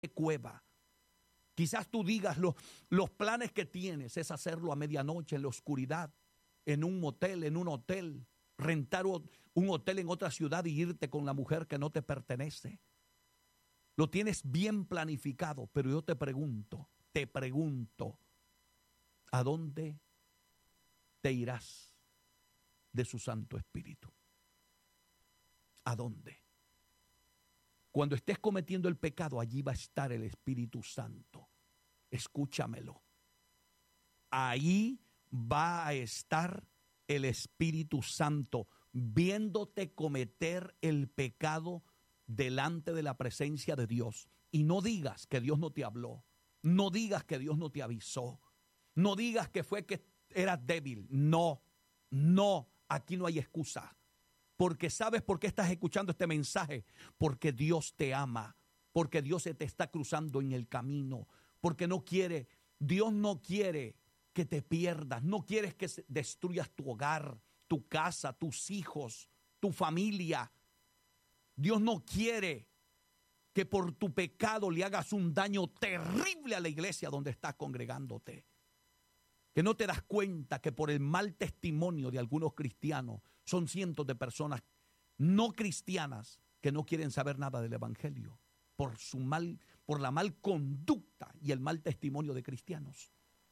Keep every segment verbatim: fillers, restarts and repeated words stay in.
cueva. Quizás tú digas, lo, los planes que tienes es hacerlo a medianoche, en la oscuridad, en un motel, en un hotel, rentar un hotel en otra ciudad y irte con la mujer que no te pertenece. Lo tienes bien planificado, pero yo te pregunto, te pregunto, ¿a dónde te irás de su Santo Espíritu? ¿A dónde? Cuando estés cometiendo el pecado, allí va a estar el Espíritu Santo. Escúchamelo. Ahí va a estar el Espíritu Santo, viéndote cometer el pecado delante de la presencia de Dios. Y no digas que Dios no te habló. No digas que Dios no te avisó. No digas que fue que eras débil. No, no, aquí no hay excusa. Porque ¿sabes por qué estás escuchando este mensaje? Porque Dios te ama, porque Dios se te está cruzando en el camino, porque no quiere, Dios no quiere que te pierdas, no quieres que destruyas tu hogar, tu casa, tus hijos, tu familia. Dios no quiere que por tu pecado le hagas un daño terrible a la iglesia donde estás congregándote. Que no te das cuenta que por el mal testimonio de algunos cristianos son cientos de personas no cristianas que no quieren saber nada del evangelio por su mal, por la mal conducta y el mal testimonio de cristianos.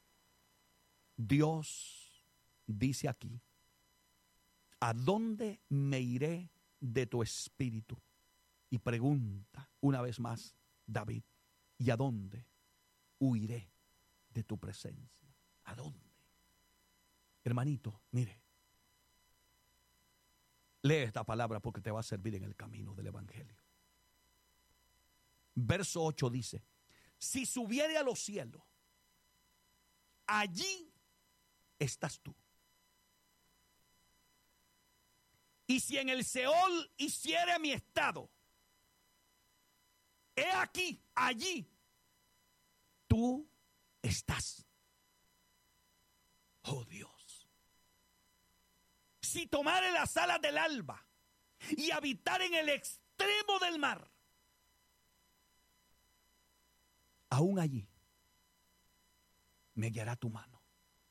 Dios dice aquí: ¿a dónde me iré de tu espíritu? Y pregunta una vez más David: ¿y a dónde huiré de tu presencia? ¿A dónde? Hermanito, mire, lee esta palabra porque te va a servir en el camino del evangelio. Verso ocho dice: si subiere a los cielos, allí estás tú. Y si en el Seol hiciere mi estado, he aquí, allí, tú estás. Oh Dios. Si tomare las alas del alba y habitar en el extremo del mar, aún allí me guiará tu mano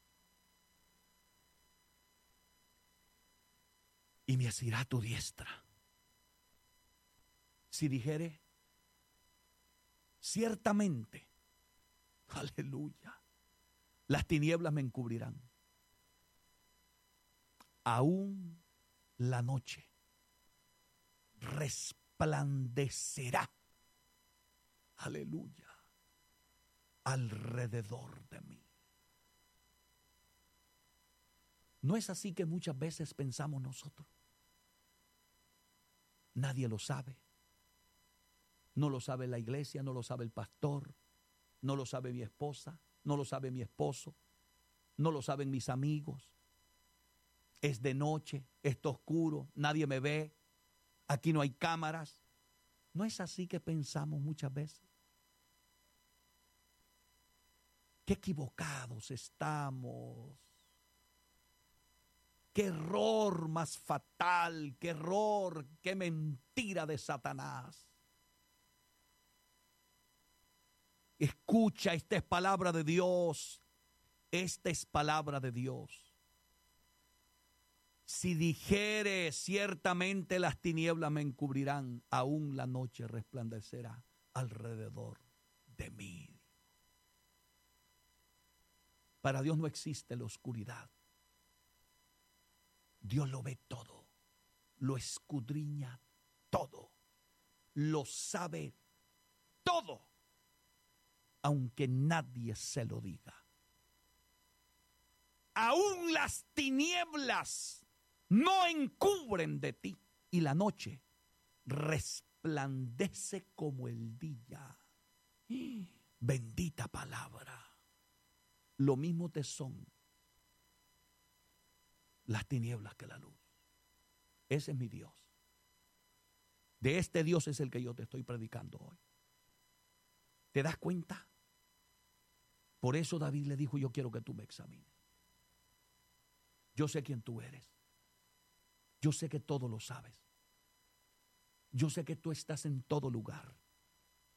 y me asirá tu diestra. Si dijere, ciertamente, aleluya, las tinieblas me encubrirán, aún la noche resplandecerá, aleluya, alrededor de mí. ¿No es así que muchas veces pensamos nosotros? Nadie lo sabe. No lo sabe la iglesia, no lo sabe el pastor, no lo sabe mi esposa, no lo sabe mi esposo, no lo saben mis amigos. Es de noche, está oscuro, nadie me ve, aquí no hay cámaras. ¿No es así que pensamos muchas veces? Qué equivocados estamos. Qué error más fatal, qué error, qué mentira de Satanás. Escucha, esta es palabra de Dios. Esta es palabra de Dios. Si dijere, ciertamente las tinieblas me encubrirán, aún la noche resplandecerá alrededor de mí. Para Dios no existe la oscuridad. Dios lo ve todo, lo escudriña todo, lo sabe todo, aunque nadie se lo diga. Aún las tinieblas no encubren de ti, y la noche resplandece como el día. Bendita palabra. Lo mismo te son las tinieblas que la luz. Ese es mi Dios. De este Dios es el que yo te estoy predicando hoy. ¿Te das cuenta? Por eso David le dijo: yo quiero que tú me examines. Yo sé quién tú eres. Yo sé que todo lo sabes. Yo sé que tú estás en todo lugar.